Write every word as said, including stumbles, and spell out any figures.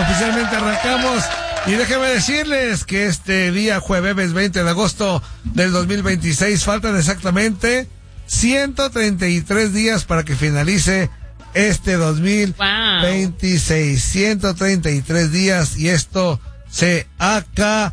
oficialmente arrancamos. Y déjenme decirles que este día jueves veinte de agosto del dos mil veintiséis faltan exactamente ciento treinta y tres días para que finalice este dos mil veintiséis. Wow. ciento treinta y tres días y esto se acaba.